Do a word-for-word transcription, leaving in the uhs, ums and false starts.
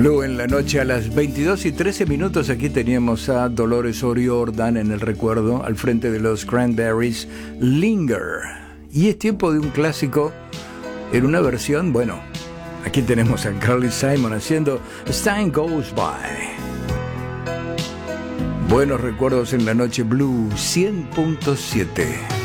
Blue en la noche a las veintidós y trece minutos. Aquí teníamos a Dolores O'Riordan en el recuerdo, al frente de los Cranberries, Linger. Y es tiempo de un clásico en una versión, bueno, aquí tenemos a Carly Simon haciendo As Time Goes By. Buenos recuerdos en la noche Blue cien punto siete.